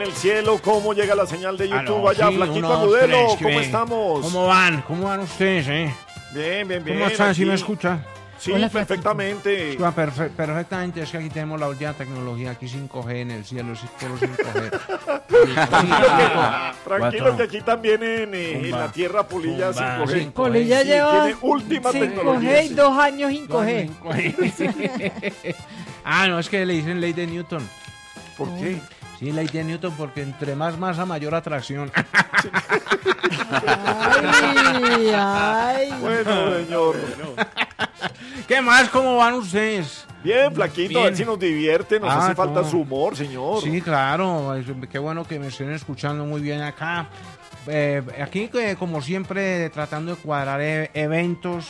El cielo, ¿cómo llega la señal de YouTube? Aló, allá, sí, Flaquito 1, 2, Agudelo, 3, ¿cómo bien. estamos? ¿Cómo van? ¿Cómo van ustedes, Bien, bien, bien. ¿Cómo están? ¿Sí aquí. me escuchan? Sí, Hola, perfectamente. Perfectamente, es que aquí tenemos la última tecnología, aquí 5G en el cielo, es puro 5G. Tranquilo que aquí también en la tierra Polilla 5G. Polilla Sí, lleva tiene última 5G tecnología. y sí. 2 años 5G. Ah, no, es que le dicen ley de Newton. ¿Por qué? Sí, ley de Newton, porque entre más masa, mayor atracción. Ay, ay. Bueno, señor. ¿Qué más? ¿Cómo van ustedes? Bien, Flaquito, a ver Bien. si nos divierte, nos Ah, hace falta no. su humor, señor. Sí, claro, qué bueno que me estén escuchando muy bien acá. Aquí, como siempre, tratando de cuadrar eventos,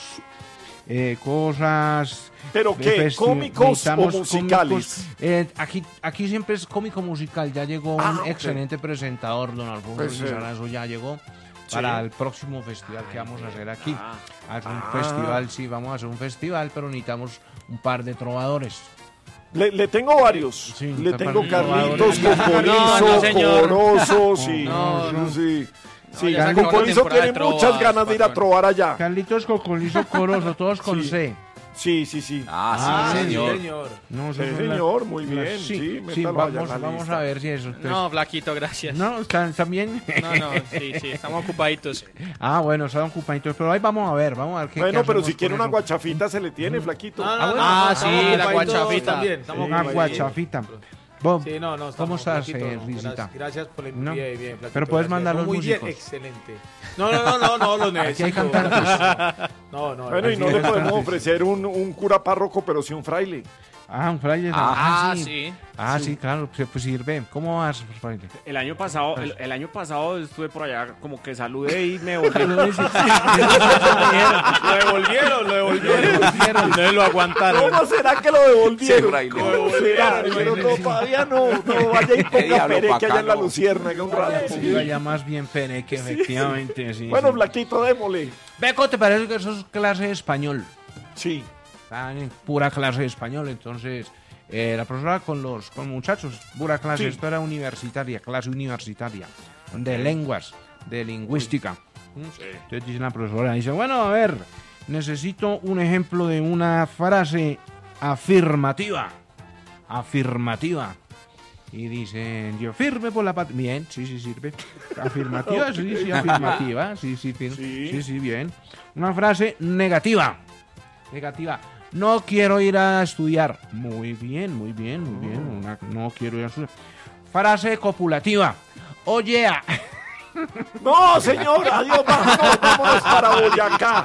cosas. ¿Pero qué? ¿Cómicos o necesitamos musicales? cómicos. Aquí siempre es cómico musical. Ya llegó un ok. excelente presentador, don Alfonso Pues, Lizarazo, ya llegó sí. para el próximo festival que vamos a hacer aquí. Hacer un festival, sí, vamos a hacer un festival, pero necesitamos un par de trovadores. Le tengo varios. Sí, Le tengo trovadores. Carlitos, Cocolizo, No, señor. Corozo, sí. No. Sí. Sí, ya se acabó la Cocolizo temporada tiene de muchas trovas, ganas de ir a patrón. trobar allá. Carlitos, Cocolizo, Corozo, todos con Sí. C. Sí, sí, sí. Ah, sí, señor. No, Sí, esos son señor, muy bien. las- Sí, sí, métalo allá en la vamos lista. a ver si eso. Entonces, No, Flaquito, gracias. no, ¿están bien? No, sí, estamos ocupaditos. Ah, bueno, están ocupaditos, pero ahí vamos a ver qué Bueno, pero hacemos si quiere con una eso. guachafita se le tiene, Flaquito. Ah, sí, la guachafita. también. Una guachafita. Vos, Sí, no, estamos ¿Cómo estás, Flaquito, no. Risita? Gracias por la No. bien, bien, Flaquito, Pero puedes gracias. mandar los Muy músicos. bien, excelente. No, lo necesito. hay cantantes. No. Bueno, y no sí, le podemos bastante. ofrecer un cura párroco, pero sí un fraile. Ah, un fraile. Ah, sí. sí. Ah, sí, claro, pues sirve. ¿Cómo vas, fraile? El año pasado, el año pasado estuve por allá, como que saludé y me volvieron. Lo devolvieron. No lo aguantaron. ¿Cómo será que lo devolvieron? Sí, fraile. ¿Cómo será? Pero no, todavía no vaya y ponga diablo Pere que allá en la bacano. Luciérnaga un rato. Sí, vaya más bien pene que efectivamente, sí. Bueno, sí. Flaquito, démosle. Beco, ¿te parece que eso es clase de español? Sí. Están en pura clase de español, entonces la profesora con muchachos, pura clase, Sí. esto era universitaria, clase universitaria, de lenguas, de lingüística. Entonces dice la profesora, dice, bueno, a ver, necesito un ejemplo de una frase afirmativa. Y dicen, yo firme por la patria. Bien, sí, sirve. Afirmativa, sí, afirmativa. Sí, Sí. bien. Una frase negativa. No quiero ir a estudiar. Muy bien. No quiero ir a estudiar. Frase copulativa. Oye, No, señor, adiós, vámonos para Boyacá.